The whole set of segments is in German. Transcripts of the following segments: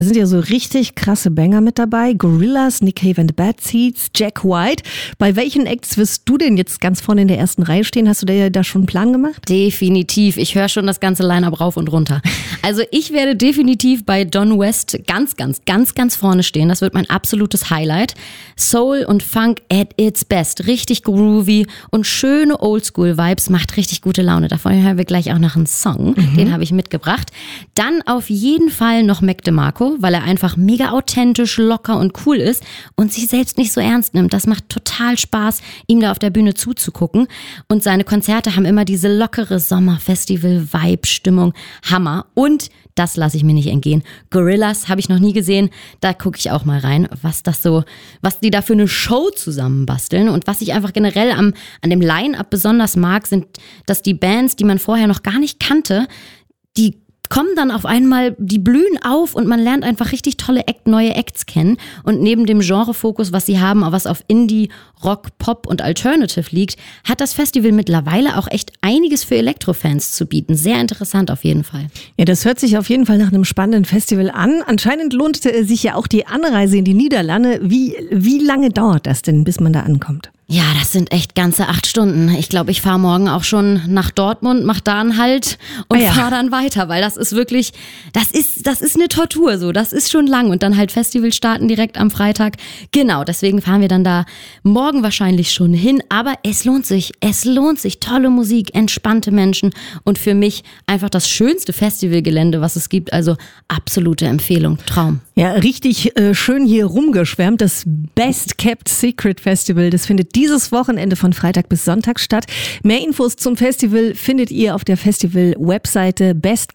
Da sind ja so richtig krasse Banger mit dabei. Gorillaz, Nick Cave and the Bad Seeds, Jack White. Bei welchen Acts wirst du denn jetzt ganz vorne in der ersten Reihe stehen? Hast du dir da schon einen Plan gemacht? Definitiv. Ich höre schon das ganze Line-Up rauf und runter. Also ich werde definitiv bei Don West ganz vorne stehen. Das wird mein absolutes Highlight. Soul und Funk at its best. Richtig groovy und schöne Oldschool-Vibes. Macht richtig gute Laune. Davon hören wir gleich auch noch einen Song. Den habe ich mitgebracht. Dann auf jeden Fall noch Mac DeMarco, weil er einfach mega authentisch, locker und cool ist und sich selbst nicht so ernst nimmt. Das macht total Spaß, ihm da auf der Bühne zuzugucken. Und seine Konzerte haben immer diese lockere Sommerfestival-Vibe-Stimmung. Hammer. Und das lasse ich mir nicht entgehen. Gorillaz habe ich noch nie gesehen. Da gucke ich auch mal rein, was die da für eine Show zusammenbasteln. Und was ich einfach generell an dem Line-Up besonders mag, sind, dass die Bands, die man vorher noch gar nicht kannte, die kommen dann auf einmal, die blühen auf und man lernt einfach richtig tolle neue Acts kennen. Und neben dem Genrefokus, was sie haben, was auf Indie, Rock, Pop und Alternative liegt, hat das Festival mittlerweile auch echt einiges für Elektrofans zu bieten. Sehr interessant auf jeden Fall. Ja, das hört sich auf jeden Fall nach einem spannenden Festival an. Anscheinend lohnt sich ja auch die Anreise in die Niederlande. Wie lange dauert das denn, bis man da ankommt? Ja, das sind echt ganze 8 Stunden. Ich glaube, ich fahre morgen auch schon nach Dortmund, mach da einen Halt und fahre dann weiter, weil das ist wirklich, das ist eine Tortur so, das ist schon lang und dann halt Festival starten direkt am Freitag. Genau, deswegen fahren wir dann da morgen wahrscheinlich schon hin, aber es lohnt sich, tolle Musik, entspannte Menschen und für mich einfach das schönste Festivalgelände, was es gibt, also absolute Empfehlung, Traum. Ja, richtig schön hier rumgeschwärmt, das Best Kept Secret Festival, das findet dieses Wochenende von Freitag bis Sonntag statt. Mehr Infos zum Festival findet ihr auf der Festival-Webseite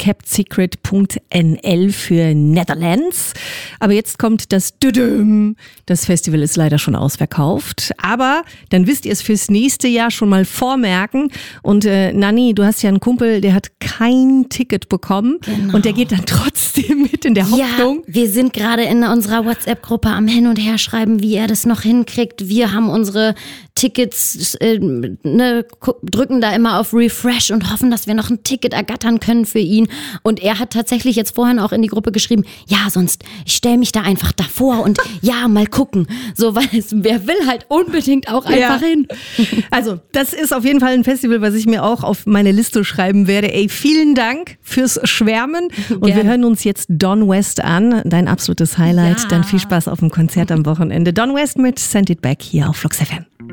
bestkeptsecret.nl für Netherlands. Aber jetzt kommt das Düdüm. Das Festival ist leider schon ausverkauft. Aber dann wisst ihr es fürs nächste Jahr schon mal vormerken. Und Nanni, du hast ja einen Kumpel, der hat kein Ticket bekommen. Genau. Und der geht dann trotzdem mit in der Hoffnung. Ja, wir sind gerade in unserer WhatsApp-Gruppe am Hin- und Herschreiben, wie er das noch hinkriegt. Wir haben unsere Tickets, drücken da immer auf Refresh und hoffen, dass wir noch ein Ticket ergattern können für ihn. Und er hat tatsächlich jetzt vorhin auch in die Gruppe geschrieben, ja, sonst ich stelle mich da einfach davor und ja, mal gucken. So, weil wer will halt unbedingt auch einfach hin. Also, das ist auf jeden Fall ein Festival, was ich mir auch auf meine Liste schreiben werde. Ey, vielen Dank fürs Schwärmen. Und wir hören uns jetzt Don West an, dein absolutes Highlight. Ja. Dann viel Spaß auf dem Konzert am Wochenende. Don West mit Send It Back hier auf Flux FM.